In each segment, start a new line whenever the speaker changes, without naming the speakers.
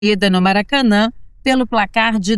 ida no Maracanã pelo placar de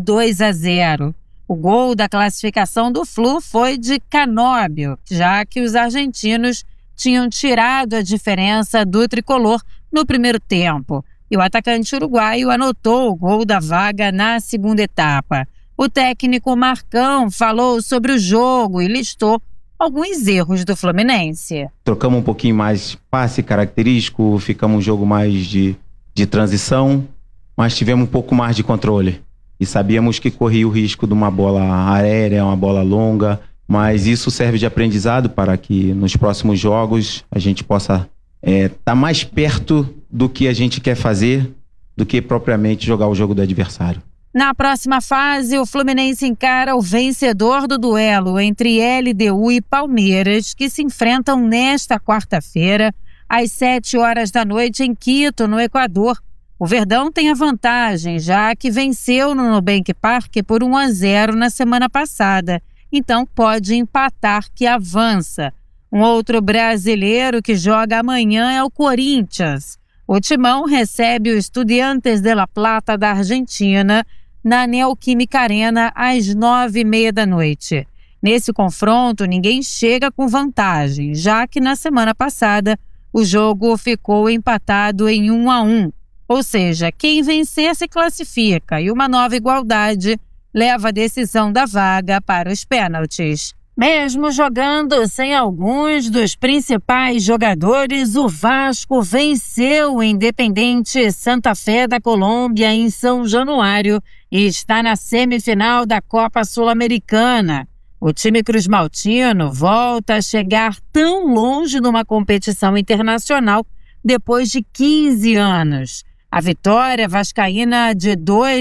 2-0. O gol da classificação do Flu foi de Canóbio, já que os argentinos tinham tirado a diferença do tricolor no primeiro tempo. E o atacante uruguaio anotou o gol da vaga na segunda etapa. O técnico Marcão falou sobre o jogo e listou alguns erros do Fluminense.
Trocamos um pouquinho mais passe característico, ficamos um jogo mais de transição, mas tivemos um pouco mais de controle. E sabíamos que corria o risco de uma bola aérea, uma bola longa, mas isso serve de aprendizado para que nos próximos jogos a gente possa estar mais perto do que a gente quer fazer do que propriamente jogar o jogo do adversário.
Na próxima fase, o Fluminense encara o vencedor do duelo entre LDU e Palmeiras, que se enfrentam nesta quarta-feira, às 7 horas da noite, em Quito, no Equador. O Verdão tem a vantagem, já que venceu no Nubank Park por 1-0 na semana passada. Então pode empatar que avança. Um outro brasileiro que joga amanhã é o Corinthians. O Timão recebe o Estudiantes de La Plata da Argentina na Neoquímica Arena às 9h30 da noite. Nesse confronto, ninguém chega com vantagem, já que na semana passada o jogo ficou empatado em 1-1. Ou seja, quem vencer se classifica e uma nova igualdade leva a decisão da vaga para os pênaltis. Mesmo jogando sem alguns dos principais jogadores, o Vasco venceu o Independente Santa Fé da Colômbia em São Januário e está na semifinal da Copa Sul-Americana. O time cruzmaltino volta a chegar tão longe numa competição internacional depois de 15 anos. A vitória vascaína de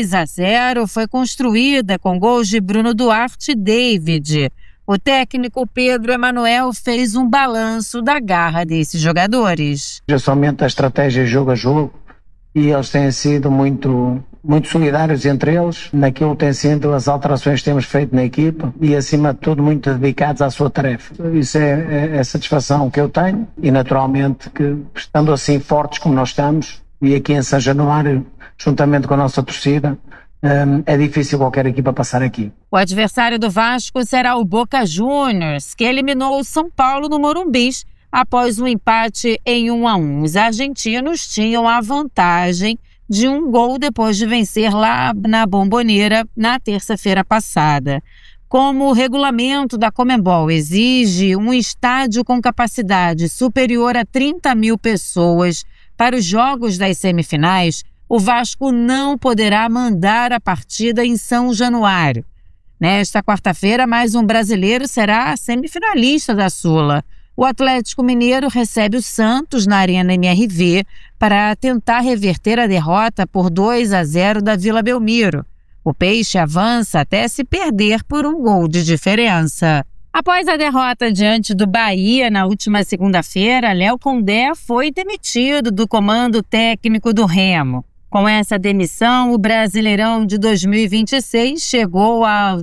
2-0 foi construída com gols de Bruno Duarte e David. O técnico Pedro Emanuel fez um balanço da garra desses jogadores.
Somente a estratégia jogo a jogo, e eles têm sido muito solidários entre eles, naquilo que têm sido as alterações que temos feito na equipa e, acima de tudo, muito dedicados à sua tarefa. Isso é a satisfação que eu tenho e, naturalmente, que estando assim fortes como nós estamos, e aqui em São Januário, juntamente com a nossa torcida, é difícil qualquer equipa passar aqui.
O adversário do Vasco será o Boca Juniors, que eliminou o São Paulo no Morumbis após um empate em 1-1. Os argentinos tinham a vantagem de um gol depois de vencer lá na Bombonera na terça-feira passada. Como o regulamento da Conmebol exige um estádio com capacidade superior a 30 mil pessoas para os jogos das semifinais, o Vasco não poderá mandar a partida em São Januário. Nesta quarta-feira, mais um brasileiro será semifinalista da Sula. O Atlético Mineiro recebe o Santos na Arena MRV para tentar reverter a derrota por 2-0 da Vila Belmiro. O Peixe avança até se perder por um gol de diferença. Após a derrota diante do Bahia na última segunda-feira, Léo Condé foi demitido do comando técnico do Remo. Com essa demissão, o Brasileirão de 2026 chegou ao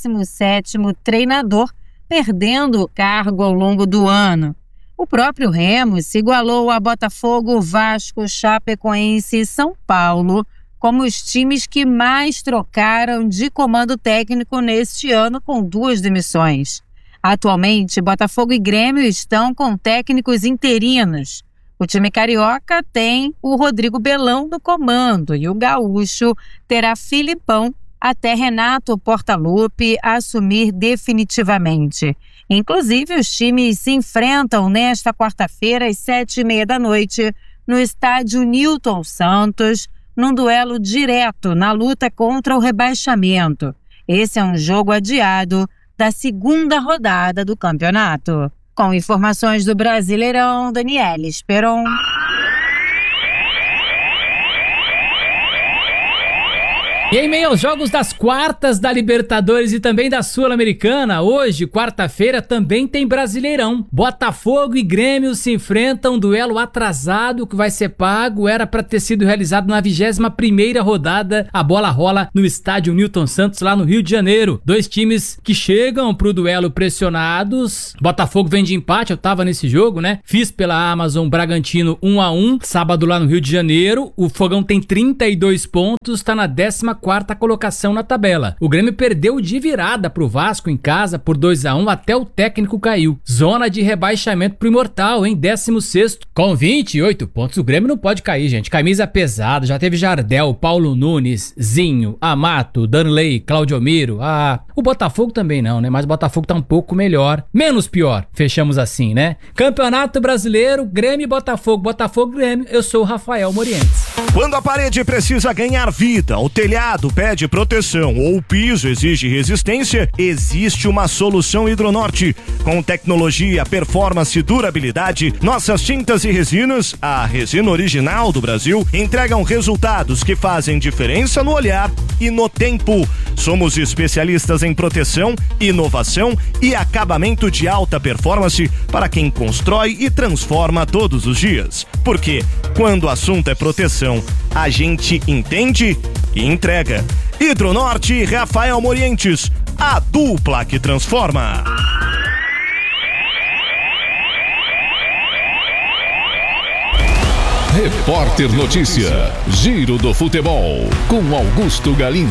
17º treinador, perdendo o cargo ao longo do ano. O próprio Remo se igualou a Botafogo, Vasco, Chapecoense e São Paulo como os times que mais trocaram de comando técnico neste ano, com 2 demissões. Atualmente, Botafogo e Grêmio estão com técnicos interinos. O time carioca tem o Rodrigo Belão no comando e o gaúcho terá Filipão até Renato Portaluppi assumir definitivamente. Inclusive, os times se enfrentam nesta quarta-feira às 7h30 da noite no estádio Newton Santos, num duelo direto na luta contra o rebaixamento. Esse é um jogo adiado da segunda rodada do campeonato. Com informações do Brasileirão, Daniela Esperon.
E em meio aos jogos das quartas da Libertadores e também da Sul-Americana, hoje, quarta-feira, também tem Brasileirão. Botafogo e Grêmio se enfrentam, duelo atrasado que vai ser pago, era para ter sido realizado na 21ª rodada. A bola rola no estádio Newton Santos, lá no Rio de Janeiro. Dois times que chegam pro duelo pressionados. Botafogo vem de empate, eu tava nesse jogo, né? Fiz pela Amazon Bragantino 1-1, sábado lá no Rio de Janeiro. O Fogão tem 32 pontos, tá na 14ª colocação na tabela. O Grêmio perdeu de virada pro Vasco em casa por 2-1, até o técnico caiu. Zona de rebaixamento pro Imortal, em 16º. Com 28 pontos, o Grêmio não pode cair, gente. Camisa pesada, já teve Jardel, Paulo Nunes, Zinho, Amato, Danley, Claudiomiro. O Botafogo também não, né? Mas o Botafogo tá um pouco melhor. Menos pior. Fechamos assim, né? Campeonato Brasileiro, Grêmio e Botafogo. Botafogo, Grêmio. Eu sou o Rafael Morientes.
Quando a parede precisa ganhar vida, o telhado pede proteção ou o piso exige resistência, existe uma solução Hidronorte. Com tecnologia, performance e durabilidade, nossas tintas e resinas, a resina original do Brasil, entregam resultados que fazem diferença no olhar e no tempo. Somos especialistas em proteção, inovação e acabamento de alta performance para quem constrói e transforma todos os dias. Porque quando o assunto é proteção, a gente entende e entrega. Hidronorte e Rafael Morientes, a dupla que transforma.
Repórter Notícia, Giro do Futebol, com Augusto Galindo.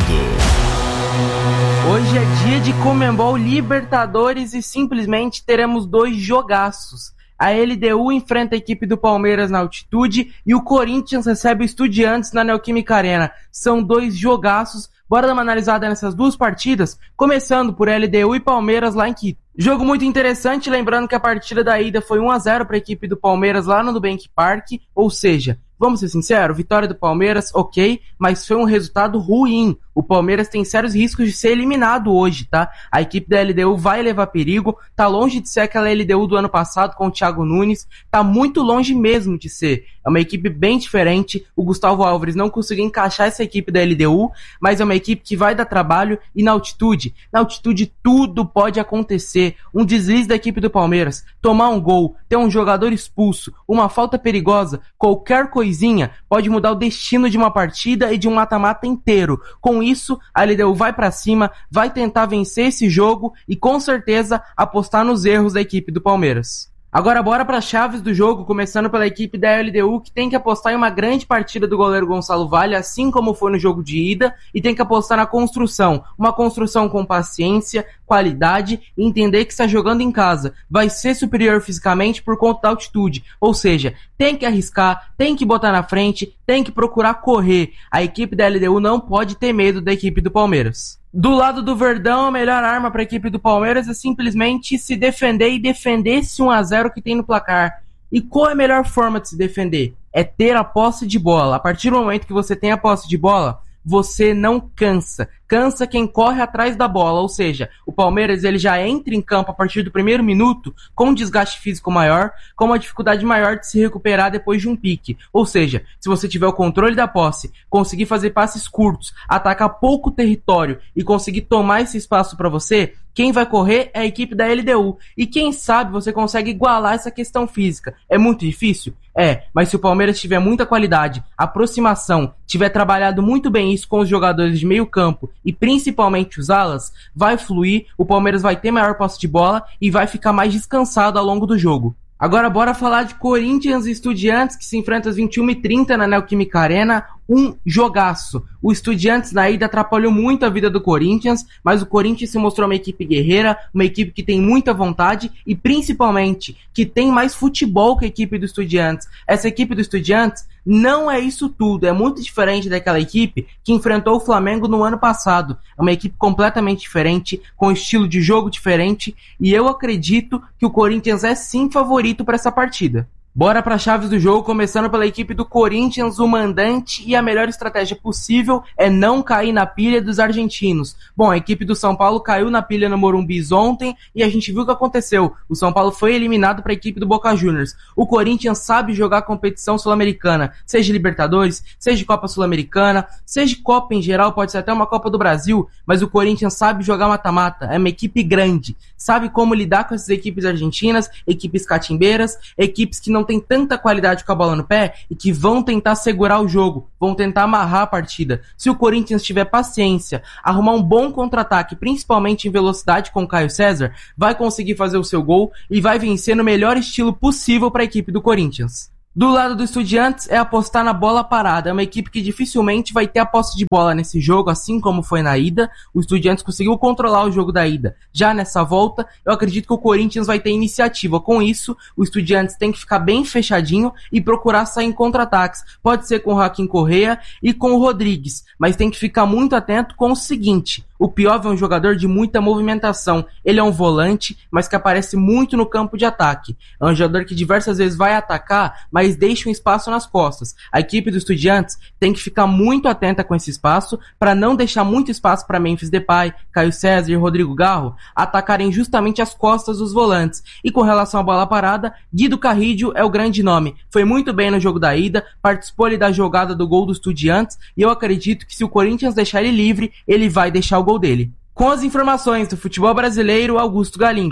Hoje é dia de Conmebol Libertadores e simplesmente teremos 2 jogaços. A LDU enfrenta a equipe do Palmeiras na altitude e o Corinthians recebe o Estudiantes na Neoquímica Arena. São 2 jogaços. Bora dar uma analisada nessas 2 partidas, começando por LDU e Palmeiras lá em Quito. Jogo muito interessante, lembrando que a partida da ida foi 1-0 para a equipe do Palmeiras lá no Nubank Park, ou seja, vamos ser sinceros, vitória do Palmeiras, ok, mas foi um resultado ruim. O Palmeiras tem sérios riscos de ser eliminado hoje, tá? A equipe da LDU vai levar perigo, tá longe de ser aquela LDU do ano passado com o Thiago Nunes, tá muito longe mesmo de ser. É uma equipe bem diferente, o Gustavo Álvares não conseguiu encaixar essa equipe da LDU, mas é uma equipe que vai dar trabalho e na altitude tudo pode acontecer. Um deslize da equipe do Palmeiras, tomar um gol, ter um jogador expulso, uma falta perigosa, qualquer coisinha pode mudar o destino de uma partida e de um mata-mata inteiro. Com isso, a LDU vai pra cima, vai tentar vencer esse jogo e com certeza apostar nos erros da equipe do Palmeiras. Agora bora para as chaves do jogo, começando pela equipe da LDU, que tem que apostar em uma grande partida do goleiro Gonçalo Valle, assim como foi no jogo de ida, e tem que apostar na construção, uma construção com paciência, qualidade e entender que está jogando em casa, vai ser superior fisicamente por conta da altitude, ou seja, tem que arriscar, tem que botar na frente, tem que procurar correr. A equipe da LDU não pode ter medo da equipe do Palmeiras. Do lado do Verdão, a melhor arma para a equipe do Palmeiras é simplesmente se defender e defender esse 1-0 que tem no placar. E qual é a melhor forma de se defender? É ter a posse de bola. A partir do momento que você tem a posse de bola, você não cansa. Cansa quem corre atrás da bola, ou seja, o Palmeiras ele já entra em campo a partir do primeiro minuto com um desgaste físico maior, com uma dificuldade maior de se recuperar depois de um pique. Ou seja, se você tiver o controle da posse, conseguir fazer passes curtos, atacar pouco território e conseguir tomar esse espaço para você, quem vai correr é a equipe da LDU. E quem sabe você consegue igualar essa questão física. É muito difícil? É, mas se o Palmeiras tiver muita qualidade, aproximação, tiver trabalhado muito bem isso com os jogadores de meio campo e principalmente os alas, vai fluir, o Palmeiras vai ter maior posse de bola e vai ficar mais descansado ao longo do jogo. Agora bora falar de Corinthians e Estudiantes, que se enfrentam às 21h30 na Neoquímica Arena. Um jogaço. O Estudiantes na ida atrapalhou muito a vida do Corinthians, mas o Corinthians se mostrou uma equipe guerreira, uma equipe que tem muita vontade e principalmente que tem mais futebol que a equipe do Estudiantes. Essa equipe do Estudiantes não é isso tudo, é muito diferente daquela equipe que enfrentou o Flamengo no ano passado. É uma equipe completamente diferente, com estilo de jogo diferente, e eu acredito que o Corinthians é sim favorito para essa partida. Bora para chaves do jogo, começando pela equipe do Corinthians, o mandante, e a melhor estratégia possível é não cair na pilha dos argentinos. Bom, a equipe do São Paulo caiu na pilha no Morumbi ontem e a gente viu o que aconteceu. O São Paulo foi eliminado para a equipe do Boca Juniors. O Corinthians sabe jogar competição sul-americana, seja Libertadores, seja Copa Sul-Americana, seja Copa em geral, pode ser até uma Copa do Brasil, mas o Corinthians sabe jogar mata-mata, é uma equipe grande, sabe como lidar com essas equipes argentinas, equipes catimbeiras, equipes que não tem tanta qualidade com a bola no pé e que vão tentar segurar o jogo, vão tentar amarrar a partida. Se o Corinthians tiver paciência, arrumar um bom contra-ataque, principalmente em velocidade com o Caio César, vai conseguir fazer o seu gol e vai vencer no melhor estilo possível para a equipe do Corinthians. Do lado do Estudiantes é apostar na bola parada, é uma equipe que dificilmente vai ter a posse de bola nesse jogo, assim como foi na ida. O Estudiantes conseguiu controlar o jogo da ida. Já nessa volta, eu acredito que o Corinthians vai ter iniciativa. Com isso, o Estudiantes tem que ficar bem fechadinho e procurar sair em contra-ataques. Pode ser com o Joaquim Correa e com o Rodrigues, mas tem que ficar muito atento com o seguinte: o Piov é um jogador de muita movimentação, ele é um volante, mas que aparece muito no campo de ataque. É um jogador que diversas vezes vai atacar, mas deixa um espaço nas costas. A equipe do Estudiantes tem que ficar muito atenta com esse espaço, para não deixar muito espaço para Memphis Depay, Caio César e Rodrigo Garro atacarem justamente as costas dos volantes. E com relação à bola parada, Guido Carrillo é o grande nome. Foi muito bem no jogo da ida, participou ali da jogada do gol do Estudiantes, e eu acredito que se o Corinthians deixar ele livre, ele vai deixar o gol dele. Com as informações do futebol brasileiro, Augusto Galindo.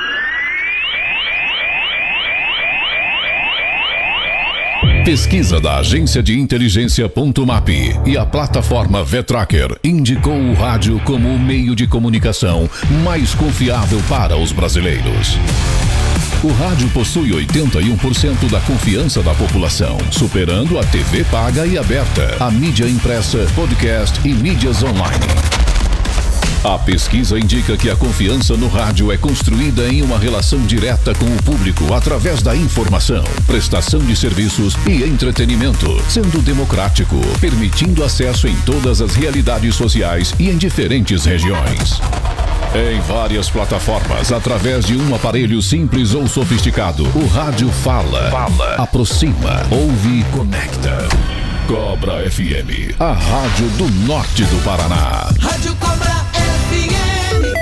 Pesquisa da agência de inteligência Ponto.map e a plataforma Vetracker indicou o rádio como o meio de comunicação mais confiável para os brasileiros. O rádio possui 81% da confiança da população, superando a TV paga e aberta, a mídia impressa, podcast e mídias online. A pesquisa indica que a confiança no rádio é construída em uma relação direta com o público através da informação, prestação de serviços e entretenimento, sendo democrático, permitindo acesso em todas as realidades sociais e em diferentes regiões. Em várias plataformas, através de um aparelho simples ou sofisticado, o rádio fala, aproxima, ouve e conecta. Cobra FM, a rádio do norte do Paraná.
Rádio Cobra FM.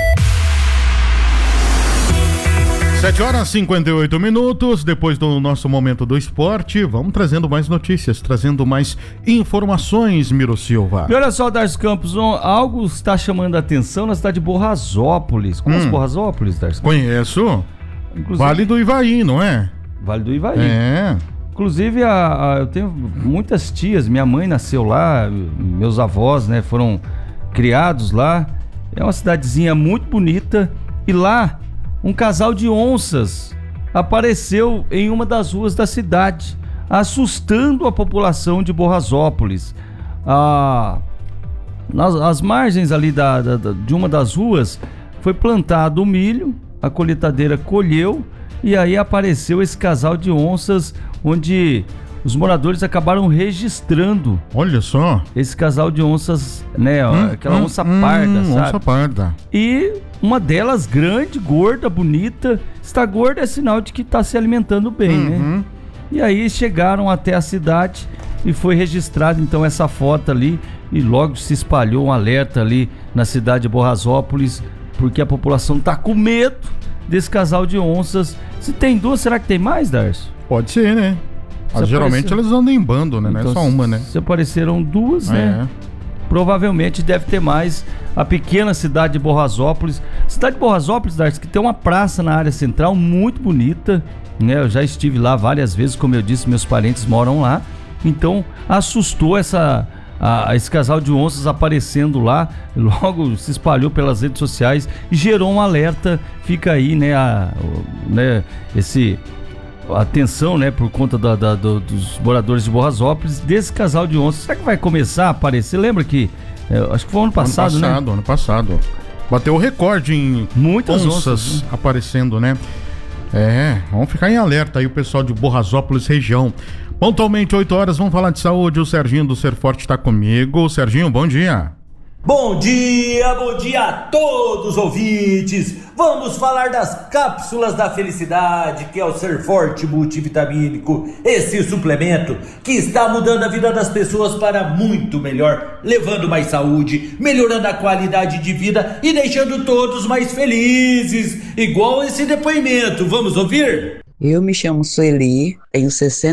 7h58, depois do nosso momento do esporte, vamos trazendo mais notícias, trazendo mais informações, Miro Silva.
E olha só, Darcy Campos, algo está chamando a atenção na cidade de Borrazópolis. Conhece Borrazópolis, Darcy Campos?
Conheço.
Inclusive,
Vale do Ivaí, não é?
Vale do Ivaí.
É.
Inclusive, eu tenho muitas tias, minha mãe nasceu lá, meus avós, né, foram criados lá. É uma cidadezinha muito bonita e lá um casal de onças apareceu em uma das ruas da cidade, assustando a população de Borrazópolis. Nas margens ali de uma das ruas foi plantado o milho, a colheitadeira colheu e aí apareceu esse casal de onças, onde os moradores acabaram registrando.
Olha só.
Esse casal de onças, né? Aquela onça parda, sabe?
Onça parda.
E uma delas, grande, gorda, bonita. Está gorda é sinal de que está se alimentando bem, né? E aí chegaram até a cidade e foi registrada então essa foto ali. E logo se espalhou um alerta ali na cidade de Borrazópolis, porque a população está com medo desse casal de onças. Se tem duas, será que tem mais, Darcio?
Pode ser, né? Geralmente eles andam em bando, né?
Então,
não é só uma, né?
Se apareceram duas, né? Provavelmente deve ter mais. A pequena cidade de Borrazópolis. Cidade de Borrazópolis, Darcy, que tem uma praça na área central muito bonita, né? Eu já estive lá várias vezes, como eu disse, meus parentes moram lá. Então assustou esse casal de onças aparecendo lá, logo se espalhou pelas redes sociais e gerou um alerta. Fica aí, né, atenção, né, por conta dos moradores de Borrazópolis, desse casal de onças. Será que vai começar a aparecer? Lembra que, acho que foi ano passado, né?
Ano passado. Bateu o recorde em
muitas
onças aparecendo, né? Vamos ficar em alerta aí o pessoal de Borrazópolis região. Pontualmente 8 horas, vamos falar de saúde. O Serginho do Ser Forte está comigo. Serginho, bom dia.
Bom dia a todos os ouvintes. Vamos falar das cápsulas da felicidade, que é o Ser Forte multivitamínico, esse suplemento que está mudando a vida das pessoas para muito melhor, levando mais saúde, melhorando a qualidade de vida e deixando todos mais felizes, igual esse depoimento. Vamos ouvir?
Eu me chamo Sueli, tenho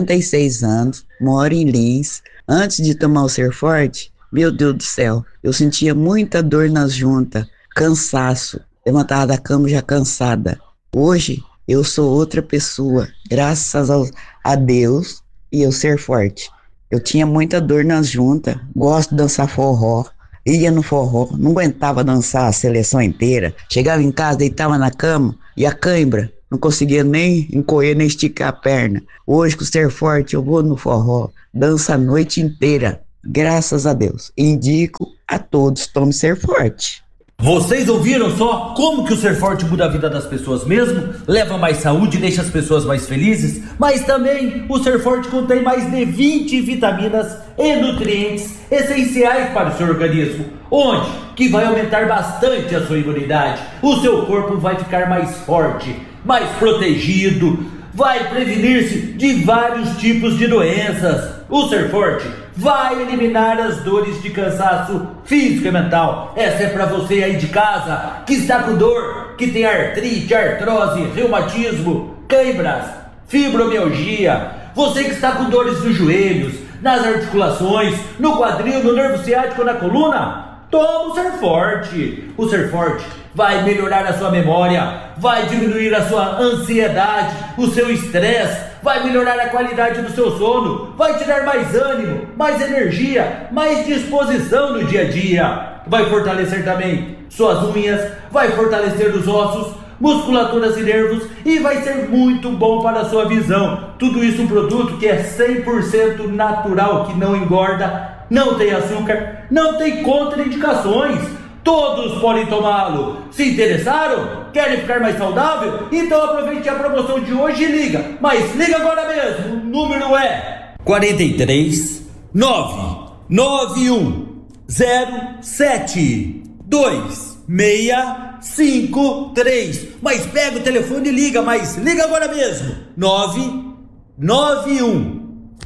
66 anos, moro em Lins. Antes de tomar o Ser Forte, meu Deus do céu, eu sentia muita dor nas juntas, cansaço, levantava da cama já cansada. Hoje, eu sou outra pessoa, graças a Deus e ao Ser Forte. Eu tinha muita dor nas juntas, gosto de dançar forró, ia no forró, não aguentava dançar a seleção inteira. Chegava em casa, deitava na cama e a cãibra, não conseguia nem encolher, nem esticar a perna. Hoje, com o Ser Forte, eu vou no forró, danço a noite inteira. Graças a Deus. Indico a todos, tome Ser Forte.
Vocês ouviram só como que o Ser Forte muda a vida das pessoas mesmo? Leva mais saúde e deixa as pessoas mais felizes? Mas também o Ser Forte contém mais de 20 vitaminas e nutrientes essenciais para o seu organismo. Onde? Que vai aumentar bastante a sua imunidade. O seu corpo vai ficar mais forte, mais protegido, vai prevenir-se de vários tipos de doenças. O Ser Forte vai eliminar as dores de cansaço físico e mental. Essa é para você aí de casa que está com dor, que tem artrite, artrose, reumatismo, câimbras, fibromialgia. Você que está com dores nos joelhos, nas articulações, no quadril, no nervo ciático, na coluna. Toma o Ser Forte. O Ser Forte vai melhorar a sua memória, vai diminuir a sua ansiedade, o seu estresse, vai melhorar a qualidade do seu sono, vai te dar mais ânimo, mais energia, mais disposição no dia a dia. Vai fortalecer também suas unhas, vai fortalecer os ossos, musculaturas e nervos e vai ser muito bom para a sua visão. Tudo isso um produto que é 100% natural, que não engorda, não tem açúcar, não tem contraindicações. Todos podem tomá-lo. Se interessaram? Querem ficar mais saudável? Então aproveite a promoção de hoje e liga. Mas liga agora mesmo. O número é 43 991 07 2653. Mas pega o telefone e liga, mas liga agora mesmo. 991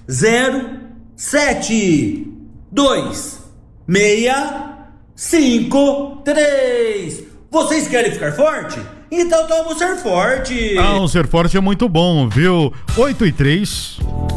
07 2653. Vocês querem ficar forte? Então toma o Ser Forte.
O Ser Forte é muito bom, viu? 8:03.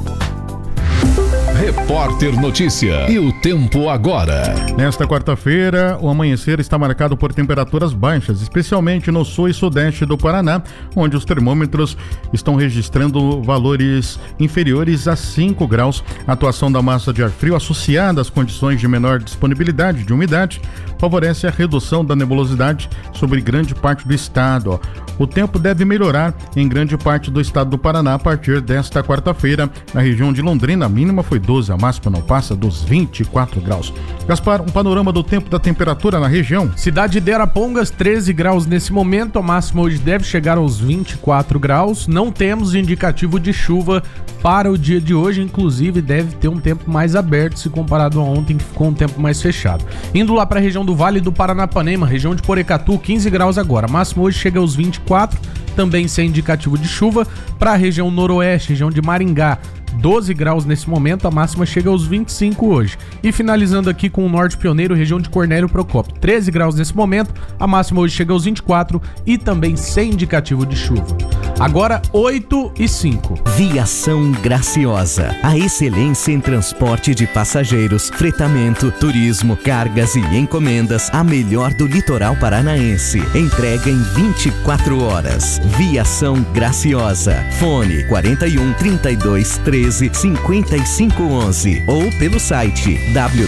Repórter Notícia e o tempo agora.
Nesta quarta-feira, o amanhecer está marcado por temperaturas baixas, especialmente no sul e sudeste do Paraná, onde os termômetros estão registrando valores inferiores a 5 graus. A atuação da massa de ar frio associada às condições de menor disponibilidade de umidade favorece a redução da nebulosidade sobre grande parte do estado. O tempo deve melhorar em grande parte do estado do Paraná a partir desta quarta-feira. Na região de Londrina, a mínima foi 12, a máxima não passa dos 24 graus. Gaspar, um panorama do tempo da temperatura na região.
Cidade de Arapongas, 13 graus nesse momento, a máxima hoje deve chegar aos 24 graus. Não temos indicativo de chuva para o dia de hoje, inclusive deve ter um tempo mais aberto se comparado a ontem, que ficou um tempo mais fechado. Indo lá para a região do Vale do Paranapanema, região de Porecatu, 15 graus agora, a máxima hoje chega aos 24, também sem indicativo de chuva. Para a região noroeste, região de Maringá, 12 graus nesse momento, a máxima chega aos 25 hoje. E finalizando aqui com o Norte Pioneiro, região de Cornélio Procópio, 13 graus nesse momento, a máxima hoje chega aos 24 e também sem indicativo de chuva. Agora 8:05.
Viação Graciosa, a excelência em transporte de passageiros, fretamento, turismo, cargas e encomendas, a melhor do litoral paranaense. Entrega em 24 horas. Viação Graciosa. Fone 41 32 13 5511 ou pelo site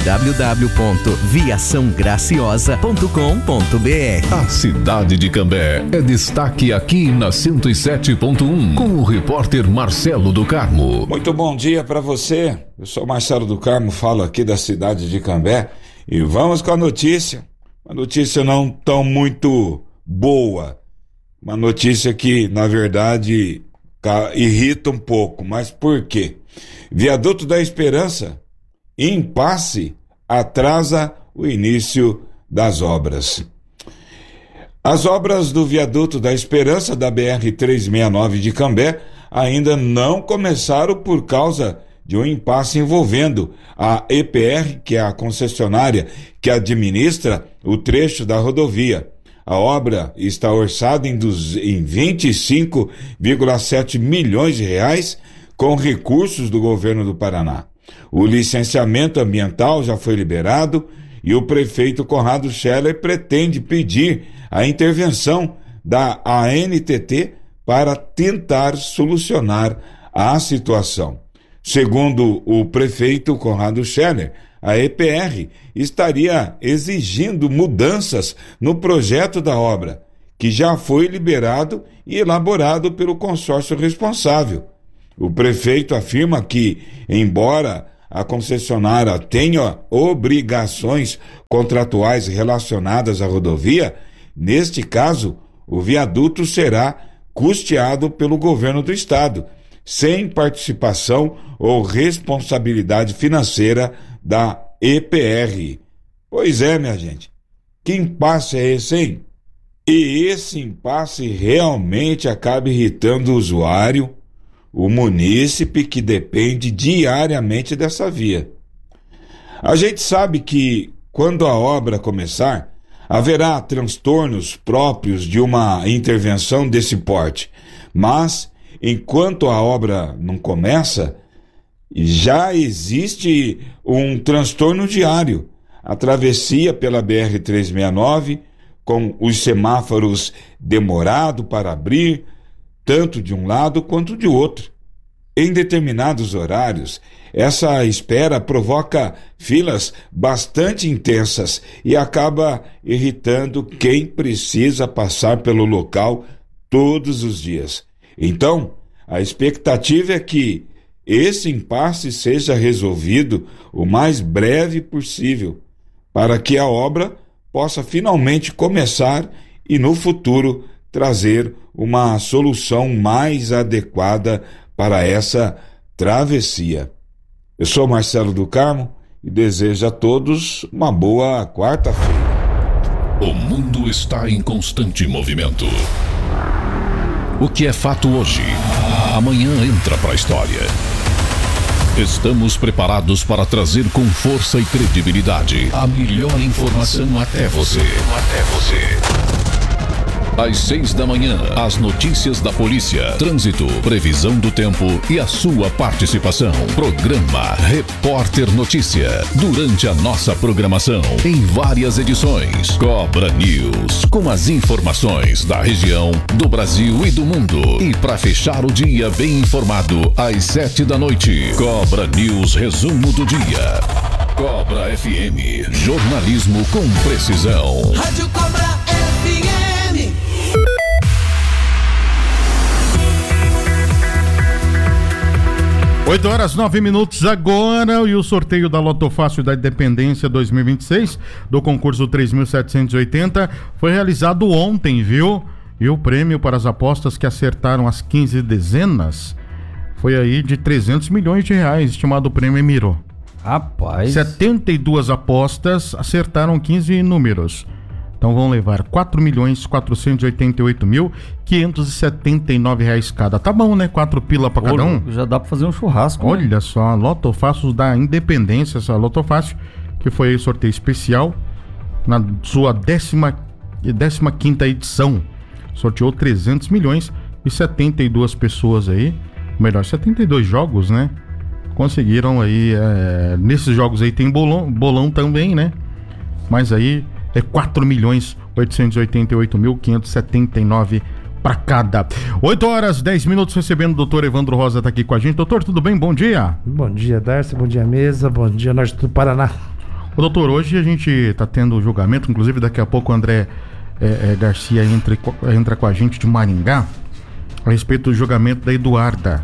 www.viaçãograciosa.com.br.
A cidade de Cambé é destaque aqui na 107.1 com o repórter Marcelo do Carmo.
Muito bom dia para você. Eu sou Marcelo do Carmo, falo aqui da cidade de Cambé e vamos com a notícia. Uma notícia não tão muito boa. Uma notícia que, na verdade, irrita um pouco, mas por quê? Viaduto da Esperança, impasse, atrasa o início das obras. As obras do viaduto da Esperança da BR-369 de Cambé ainda não começaram por causa de um impasse envolvendo a EPR, que é a concessionária que administra o trecho da rodovia. A obra está orçada em 25,7 milhões de reais com recursos do governo do Paraná. O licenciamento ambiental já foi liberado e o prefeito Conrado Scheller pretende pedir a intervenção da ANTT para tentar solucionar a situação. Segundo o prefeito Conrado Scheller, a EPR estaria exigindo mudanças no projeto da obra, que já foi liberado e elaborado pelo consórcio responsável. O prefeito afirma que, embora a concessionária tenha obrigações contratuais relacionadas à rodovia, neste caso, o viaduto será custeado pelo governo do estado, sem participação ou responsabilidade financeira da EPR. Pois é, minha gente, que impasse é esse, hein? E esse impasse realmente acaba irritando o usuário, o munícipe que depende diariamente dessa via. A gente sabe que, quando a obra começar, haverá transtornos próprios de uma intervenção desse porte, mas, enquanto a obra não começa, já existe um transtorno diário. A travessia pela BR-369, com os semáforos demorados para abrir, tanto de um lado quanto de outro. Em determinados horários, essa espera provoca filas bastante intensas e acaba irritando quem precisa passar pelo local todos os dias. Então, a expectativa é que esse impasse seja resolvido o mais breve possível, para que a obra possa finalmente começar e, no futuro, trazer uma solução mais adequada para essa travessia. Eu sou Marcelo do Carmo e desejo a todos uma boa quarta-feira.
O mundo está em constante movimento. O que é fato hoje, amanhã entra para a história. Estamos preparados para trazer com força e credibilidade a melhor informação até você. Às 6 da manhã, as notícias da polícia, trânsito, previsão do tempo e a sua participação. Programa Repórter Notícia. Durante a nossa programação, em várias edições. Cobra News, com as informações da região, do Brasil e do mundo. E para fechar o dia bem informado, às 7 da noite, Cobra News Resumo do Dia. Cobra FM, jornalismo com precisão.
Rádio Cobra FM.
8h09 agora, e o sorteio da Loto Fácil da Independência 2026 do concurso 3.780 foi realizado ontem, viu? E o prêmio para as apostas que acertaram as 15 dezenas foi aí de 300 milhões de reais, estimado prêmio Emiro.
Rapaz.
72 apostas acertaram 15 números. Então vão levar R$4.488.579 cada. Tá bom, né? 4 pila pra cada um.
Já dá pra fazer um churrasco.
Olha, né? Só, a Loto Fácil da Independência, essa Loto Fácil, que foi aí sorteio especial na sua 15ª edição. Sorteou 300 milhões e 72 pessoas aí, melhor, 72 jogos, né? Conseguiram aí, nesses jogos aí tem bolão também, né? Mas aí é 4.888.579 para cada. 8h10 recebendo o doutor Evandro Rosa, tá aqui com a gente. Doutor, tudo bem? Bom dia.
Bom dia, Darcy, bom dia, mesa, bom dia, Norte do Paraná.
Ô, doutor, hoje a gente tá tendo julgamento, inclusive daqui a pouco o André Garcia entra com a gente de Maringá a respeito do julgamento da Eduarda.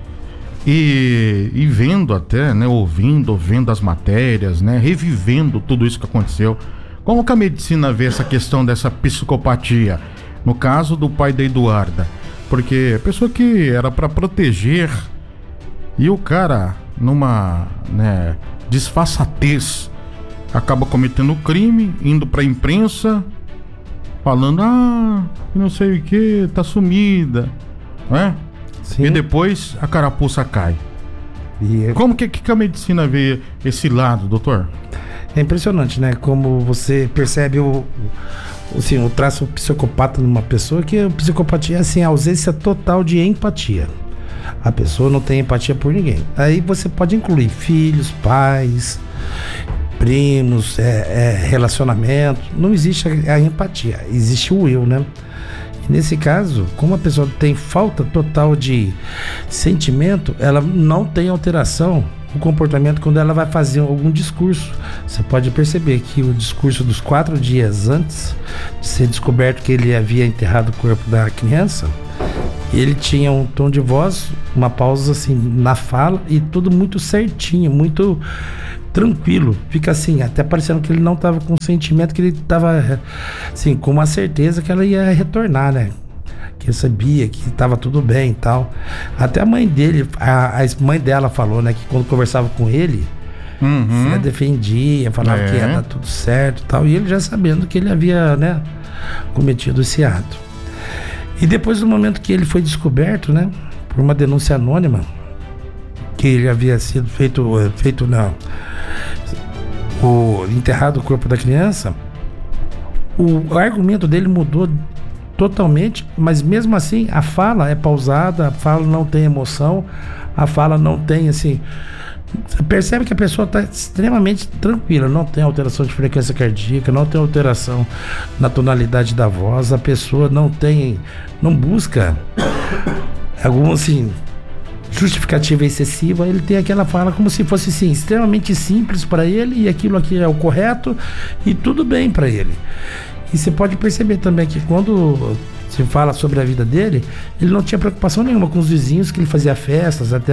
E vendo até, né, ouvindo as matérias, né, revivendo tudo isso que aconteceu. Como que a medicina vê essa questão dessa psicopatia? No caso do pai da Eduarda. Porque a pessoa que era para proteger e o cara, numa, né, disfarçatez, acaba cometendo crime, indo pra imprensa, falando, não sei o que, tá sumida, né? Sim. E depois a carapuça cai. Como que a medicina vê esse lado, doutor?
É impressionante, né? Como você percebe o traço psicopata numa pessoa, que a psicopatia é assim, a ausência total de empatia. A pessoa não tem empatia por ninguém. Aí você pode incluir filhos, pais, primos, relacionamento. Não existe a empatia, existe o eu, né? E nesse caso, como a pessoa tem falta total de sentimento, ela não tem alteração no comportamento quando ela vai fazer algum discurso. Você pode perceber que o discurso dos 4 dias antes de ser descoberto que ele havia enterrado o corpo da criança, ele tinha um tom de voz, uma pausa assim na fala e tudo muito certinho, muito tranquilo. Fica assim, até parecendo que ele não estava com sentimento, que ele estava assim, com uma certeza que ela ia retornar, né? Que sabia que estava tudo bem e tal. Até a mãe dele, a mãe dela falou, né, que quando conversava com ele, ela defendia, falava que ia dar tudo certo e tal. E ele já sabendo que ele havia, né, cometido esse ato. E depois do momento que ele foi descoberto, né, por uma denúncia anônima, que ele havia sido enterrado o corpo da criança, o argumento dele mudou totalmente, mas mesmo assim a fala é pausada, a fala não tem emoção, a fala não tem assim. Você percebe que a pessoa está extremamente tranquila, não tem alteração de frequência cardíaca, não tem alteração na tonalidade da voz, a pessoa não busca alguma assim justificativa excessiva, ele tem aquela fala como se fosse assim, extremamente simples para ele, e aquilo aqui é o correto e tudo bem para ele. E você pode perceber também que quando se fala sobre a vida dele, ele não tinha preocupação nenhuma com os vizinhos, que ele fazia festas até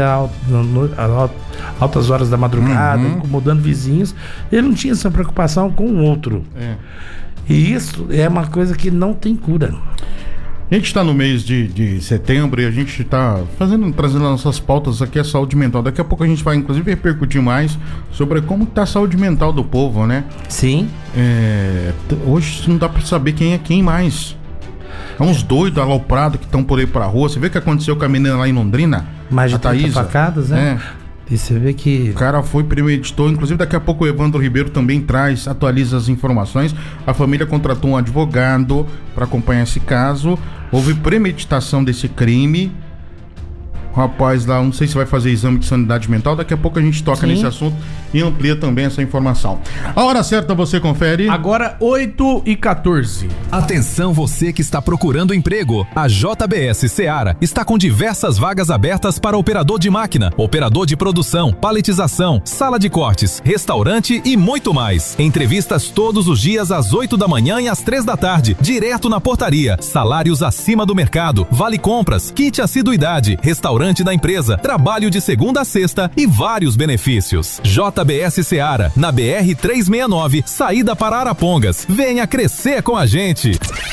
altas horas da madrugada, incomodando vizinhos. Ele não tinha essa preocupação com o outro. E isso é uma coisa que não tem cura.
A gente está no mês de setembro e a gente está trazendo nossas pautas aqui a saúde mental. Daqui a pouco a gente vai inclusive repercutir mais sobre como está a saúde mental do povo, né?
Sim.
Hoje não dá para saber quem é quem mais. É uns doidos aloprados que estão por aí pra rua. Você vê o que aconteceu com a menina lá em Londrina?
Mais de 30 facadas, né? E você vê que...
O cara foi premeditou. Inclusive daqui a pouco o Evandro Ribeiro também atualiza as informações. A família contratou um advogado para acompanhar esse caso. Houve premeditação desse crime. O rapaz lá, não sei se vai fazer exame de sanidade mental. Daqui a pouco a gente toca nesse assunto e amplia também essa informação. A hora certa você confere.
Agora 8h14.
Atenção você que está procurando emprego. A JBS Seara está com diversas vagas abertas para operador de máquina, operador de produção, paletização, sala de cortes, restaurante e muito mais. Entrevistas todos os dias às 8 da manhã e às 3 da tarde, direto na portaria. Salários acima do mercado, vale compras, kit assiduidade, restaurante da empresa, trabalho de segunda a sexta e vários benefícios. JBS Seara, na BR 369, saída para Arapongas. Venha crescer com a gente.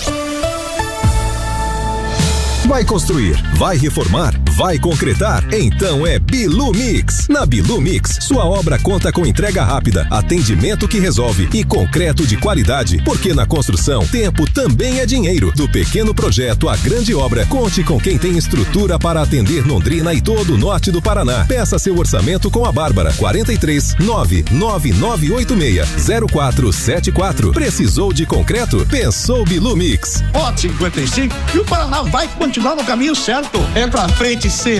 Vai construir, vai reformar, vai concretar? Então é Bilu Mix. Na Bilu Mix, sua obra conta com entrega rápida, atendimento que resolve e concreto de qualidade. Porque na construção, tempo também é dinheiro. Do pequeno projeto à grande obra, conte com quem tem estrutura para atender Londrina e todo o norte do Paraná. Peça seu orçamento com a Bárbara. 43 99986 0474. Precisou de concreto? Pensou Bilu Mix.
Ó, 55 e o Paraná vai continuar no caminho certo. É pra frente sempre.